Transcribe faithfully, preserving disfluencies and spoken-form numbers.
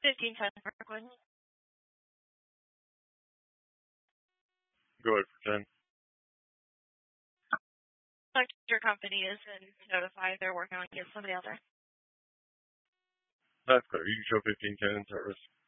fifteen ten Brooklyn. Go ahead for ten. Like your company is and notify they're working on getting somebody out there. That's clear. You can show fifteen ten in service.